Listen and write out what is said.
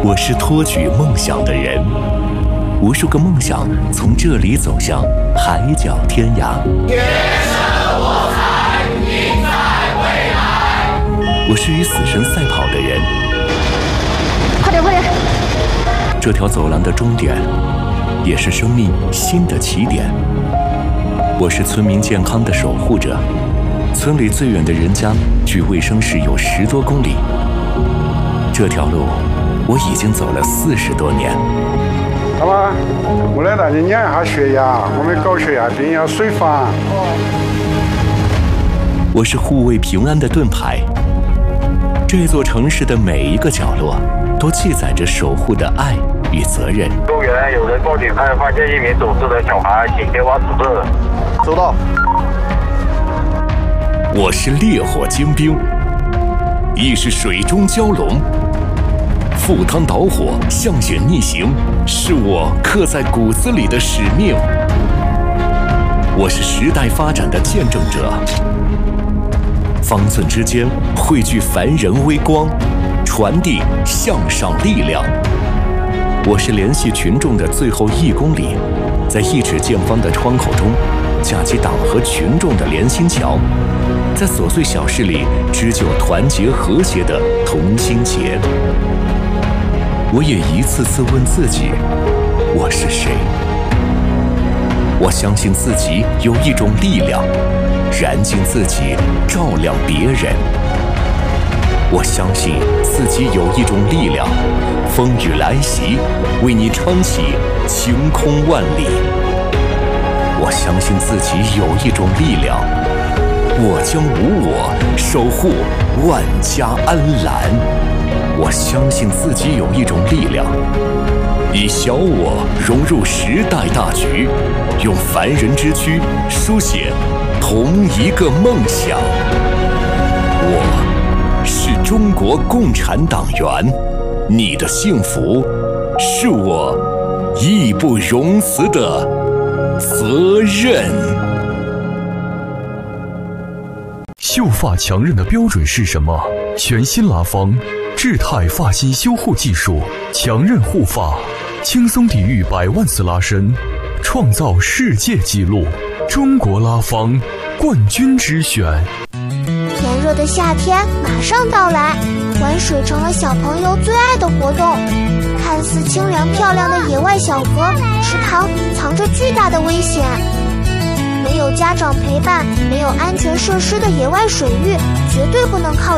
我是托举梦想的人，无数个梦想从这里走向海角天涯。 天生我材必在未来。 我是与死神赛跑的人， 快点快点！ 这条走廊的终点，也是生命新的起点。我是村民健康的守护者，村里最远的人家距卫生室有10多公里。这条路我已经走了40多年。 好吧，我来带你验一下血压，我们高血压病要随访。 我是护卫平安的盾牌，这座城市的每一个角落都记载着守护的爱与责任。 公园有人报警看发现1名走失的小孩，请前往指示。 收到。 我是烈火精兵，亦是水中蛟龙。赴汤蹈火，向险逆行，是我刻在骨子里的使命。我是时代发展的见证者，方寸之间汇聚凡人微光，传递向上力量。我是联系群众的最后1公里，在1尺见方的窗口中架起党和群众的联心桥，在琐碎小事里织就团结和谐的同心结。我也一次次问自己，我是谁？我相信自己有一种力量，燃尽自己，照亮别人。我相信自己有一种力量，风雨来袭，为你撑起晴空万里。我相信自己有一种力量，我将无我，守护万家安澜。我相信自己有一种力量，以小我融入时代大局，用凡人之躯书写同一个梦想。我是中国共产党员，你的幸福是我义不容辞的责任。 秀发强韧的标准是什么？全新拉芳智泰发型修护技术，强韧护发，轻松抵御100万次拉伸，创造世界纪录。中国拉芳冠军之选。 炎热的夏天马上到来，玩水成了小朋友最爱的活动。看似清凉漂亮的野外小河、池塘，藏着巨大的危险。没有家长陪伴，没有安全设施的野外水域，绝对不能靠